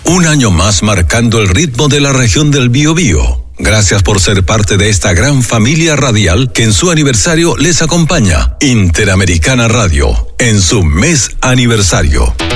Un año más marcando el ritmo de la región del Biobío. Gracias por ser parte de esta gran familia radial que en su aniversario les acompaña. Interamericana Radio, en su mes aniversario.